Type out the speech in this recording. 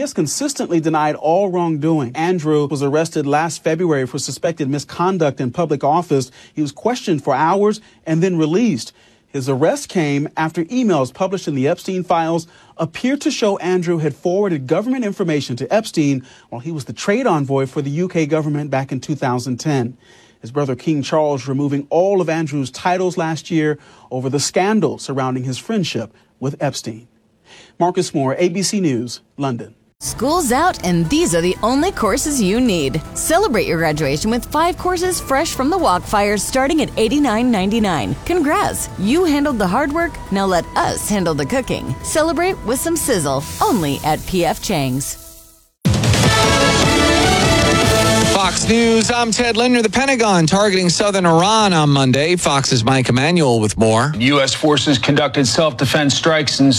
has consistently denied all wrongdoing. Andrew was arrested last February for suspected misconduct in public office. He was questioned for hours and then released. His arrest came after emails published in the Epstein files appeared to show Andrew had forwarded government information to Epstein while he was the trade envoy for the UK government back in 2010. His brother King Charles removing all of Andrew's titles last year over the scandal surrounding his friendship with Epstein. Marcus Moore, ABC News, London. School's out, and these are the only courses you need. Celebrate your graduation with 5 courses fresh from the Walkfire starting at $89.99. Congrats! You handled the hard work, now let us handle the cooking. Celebrate with some sizzle, only at P.F. Chang's. Fox News, I'm Ted Linder. The Pentagon targeting southern Iran on Monday. Fox's Mike Emanuel with more. U.S. forces conducted self-defense strikes in